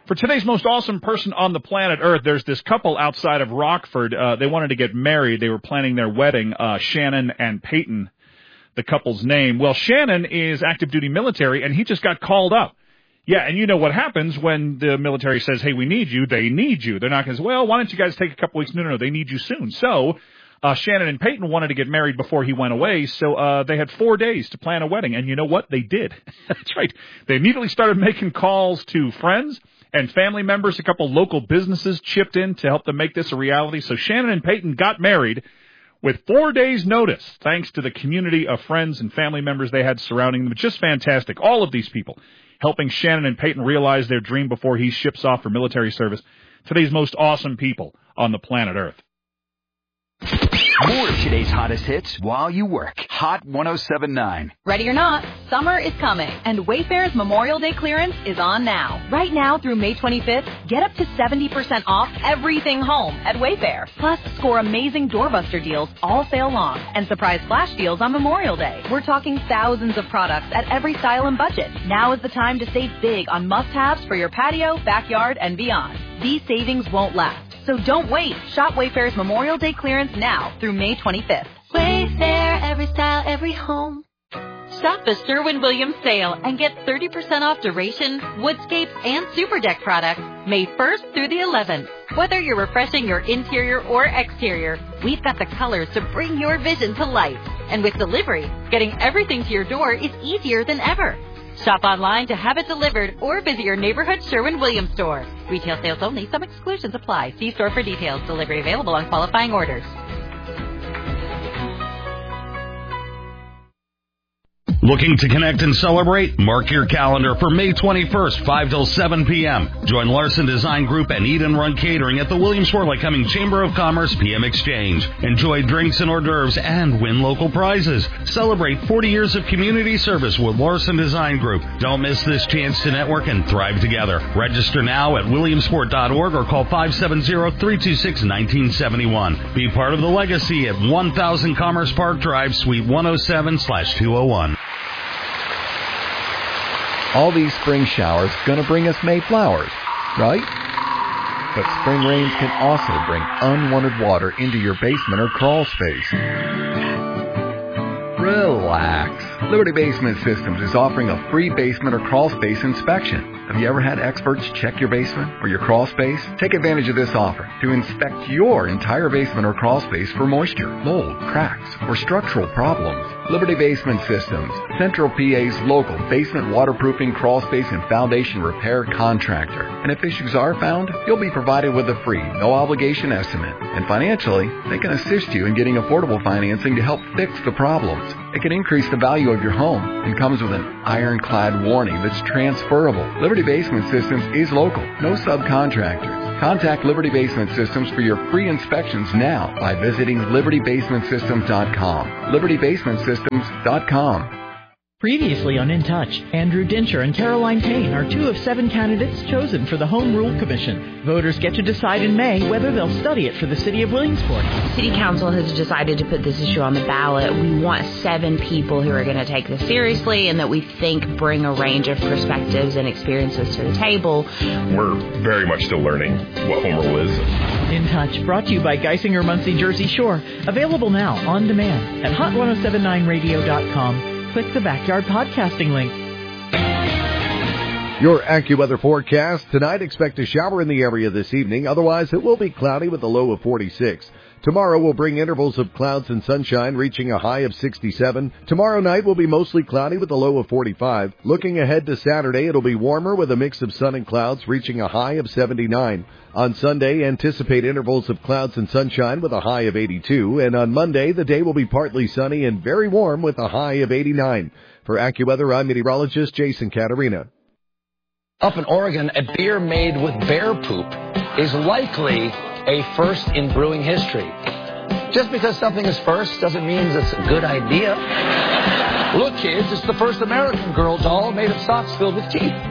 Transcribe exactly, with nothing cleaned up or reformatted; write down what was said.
For today's most awesome person on the planet Earth, there's this couple outside of Rockford. Uh, they wanted to get married. They were planning their wedding, uh, Shannon and Peyton, the couple's name. Well, Shannon is active duty military, and he just got called up. Yeah, and you know what happens when the military says, hey, we need you. They need you. They're not going to say, well, why don't you guys take a couple weeks? No, no, no, they need you soon. So uh, Shannon and Peyton wanted to get married before he went away, so uh, they had four days to plan a wedding. And you know what? They did. That's right. They immediately started making calls to friends and family members. A couple local businesses chipped in to help them make this a reality. So Shannon and Peyton got married with four days' notice, thanks to the community of friends and family members they had surrounding them. Just fantastic. All of these people helping Shannon and Peyton realize their dream before he ships off for military service. Today's most awesome people on the planet Earth. More of today's hottest hits while you work. Hot one oh seven point nine. Ready or not, summer is coming, and Wayfair's Memorial Day clearance is on now. Right now through May twenty-fifth, get up to seventy percent off everything home at Wayfair. Plus, score amazing doorbuster deals all sale long and surprise flash deals on Memorial Day. We're talking thousands of products at every style and budget. Now is the time to save big on must-haves for your patio, backyard, and beyond. These savings won't last. So don't wait. Shop Wayfair's Memorial Day clearance now through May twenty-fifth. Wayfair, every style, every home. Shop the Sherwin-Williams sale and get thirty percent off Duration, Woodscapes, and Super Deck products May first through the eleventh. Whether you're refreshing your interior or exterior, we've got the colors to bring your vision to life. And with delivery, getting everything to your door is easier than ever. Shop online to have it delivered or visit your neighborhood Sherwin-Williams store. Retail sales only. Some exclusions apply. See store for details. Delivery available on qualifying orders. Looking to connect and celebrate? Mark your calendar for May twenty-first, five till seven p.m. Join Larson Design Group and Eat and Run Catering at the Williamsport Lycoming Chamber of Commerce P M Exchange. Enjoy drinks and hors d'oeuvres and win local prizes. Celebrate forty years of community service with Larson Design Group. Don't miss this chance to network and thrive together. Register now at williamsport dot org or call five seven zero, three two six, one nine seven one. Be part of the legacy at one thousand Commerce Park Drive, Suite one oh seven slash two oh one. All these spring showers gonna bring us May flowers, right? But spring rains can also bring unwanted water into your basement or crawl space. Relax. Liberty Basement Systems is offering a free basement or crawl space inspection. Have you ever had experts check your basement or your crawl space? Take advantage of this offer to inspect your entire basement or crawl space for moisture, mold, cracks, or structural problems. Liberty Basement Systems, Central P A's local basement waterproofing, crawl space, and foundation repair contractor. And if issues are found, you'll be provided with a free, no-obligation estimate. And financially, they can assist you in getting affordable financing to help fix the problems. It can increase the value of your home and comes with an ironclad warning that's transferable. Liberty Basement Systems is local, no subcontractors. Contact Liberty Basement Systems for your free inspections now by visiting liberty basement systems dot com. liberty basement systems dot com. Previously on In Touch, Andrew Dincher and Caroline Payne are two of seven candidates chosen for the Home Rule Commission. Voters get to decide in May whether they'll study it for the city of Williamsport. City Council has decided to put this issue on the ballot. We want seven people who are going to take this seriously and that we think bring a range of perspectives and experiences to the table. We're very much still learning what Home Rule is. In Touch, brought to you by Geisinger Muncie Jersey Shore. Available now on demand at hot ten seventy-nine radio dot com. Click the Backyard Podcasting link. Your AccuWeather forecast. Tonight, expect a shower in the area this evening. Otherwise, it will be cloudy with a low of forty-six. Tomorrow will bring intervals of clouds and sunshine, reaching a high of sixty-seven. Tomorrow night will be mostly cloudy with a low of forty-five. Looking ahead to Saturday, it'll be warmer with a mix of sun and clouds, reaching a high of seventy-nine. On Sunday, anticipate intervals of clouds and sunshine with a high of eighty-two. And on Monday, the day will be partly sunny and very warm with a high of eighty-nine. For AccuWeather, I'm meteorologist Jason Caterina. Up in Oregon, a beer made with bear poop is likely a first in brewing history. Just because something is first doesn't mean it's a good idea. Look, kids, it's the first American Girl doll made of socks filled with teeth.